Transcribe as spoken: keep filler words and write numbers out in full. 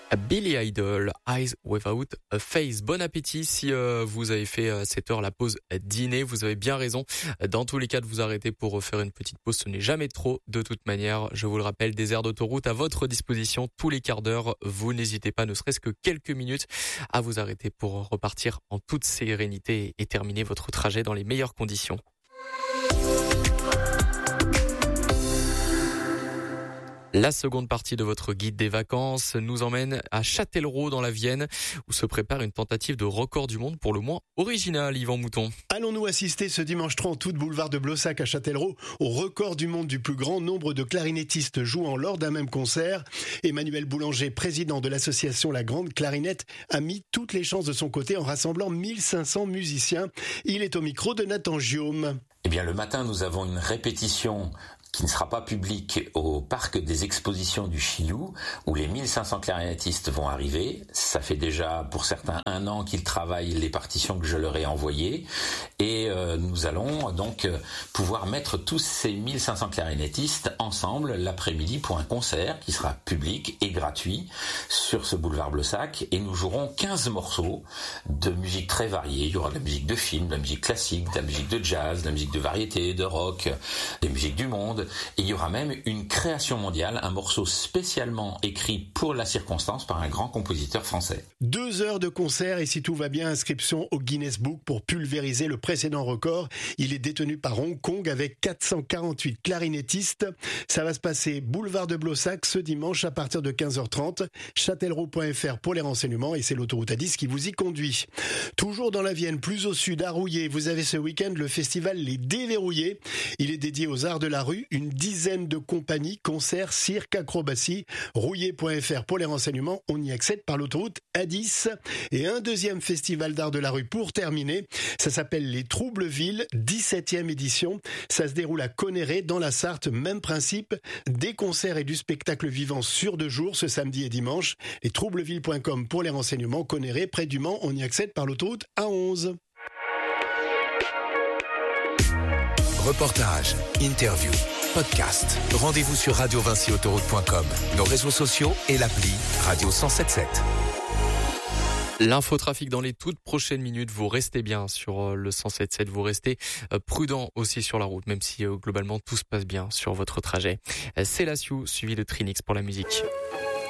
Billy Idol, Eyes Without a Face. Bon appétit si euh, vous avez fait à cette heure la pause dîner. Vous avez bien raison. Dans tous les cas de vous arrêter pour faire une petite pause, ce n'est jamais trop. De toute manière, je vous le rappelle, des aires d'autoroute à votre disposition tous les quarts d'heure. Vous n'hésitez pas, ne serait-ce que quelques minutes, à vous arrêter pour repartir en toute sérénité et terminer votre trajet dans les meilleures conditions. La seconde partie de votre guide des vacances nous emmène à Châtellerault dans la Vienne où se prépare une tentative de record du monde pour le moins original, Yvan Mouton. Allons-nous assister ce dimanche trente août boulevard de Blossac à Châtellerault au record du monde du plus grand nombre de clarinettistes jouant lors d'un même concert. Emmanuel Boulanger, président de l'association La Grande Clarinette, a mis toutes les chances de son côté en rassemblant mille cinq cents musiciens. Il est au micro de Nathan Giaume. Eh bien, le matin, nous avons une répétition qui ne sera pas publique au parc des expositions du Chilou, où les mille cinq cents clarinettistes vont arriver. Ça fait déjà, pour certains, un an qu'ils travaillent les partitions que je leur ai envoyées. Et euh, nous allons donc euh, pouvoir mettre tous ces mille cinq cents clarinettistes ensemble l'après-midi pour un concert qui sera public et gratuit sur ce boulevard Blossac. Et nous jouerons quinze morceaux de musique très variée. Il y aura de la musique de film, de la musique classique, de la musique de jazz, de la musique de variété, de rock, des musiques du monde. Et il y aura même une création mondiale, un morceau spécialement écrit pour la circonstance par un grand compositeur français. Deux heures de concert et si tout va bien, inscription au Guinness Book pour pulvériser le précédent record. Il est détenu par Hong Kong avec quatre cent quarante-huit clarinettistes. Ça va se passer boulevard de Blossac ce dimanche à partir de quinze heures trente. Châtellerault point f r pour les renseignements et c'est l'autoroute A dix qui vous y conduit. Toujours dans la Vienne, plus au sud, à Rouillé, vous avez ce week-end le festival Les Déverrouillés. Il est dédié aux arts de la rue. Une dizaine de compagnies, concerts, cirque, acrobatie. rouillé point f r pour les renseignements. On y accède par l'autoroute A dix. Et un deuxième festival d'art de la rue pour terminer. Ça s'appelle les Troubleville, dix-septième édition. Ça se déroule à Conneré, dans la Sarthe. Même principe. Des concerts et du spectacle vivant sur deux jours, ce samedi et dimanche. Les troubleville point com pour les renseignements. Conneré, près du Mans. On y accède par l'autoroute A onze. Reportage, interview, podcast. Rendez-vous sur radio vinci autoroute point com, nos réseaux sociaux et l'appli Radio cent soixante-dix-sept. L'infotrafic dans les toutes prochaines minutes. Vous restez bien sur le cent soixante-dix-sept. Vous restez prudent aussi sur la route, même si globalement tout se passe bien sur votre trajet. C'est Lassiou, suivi de Trinix pour la musique.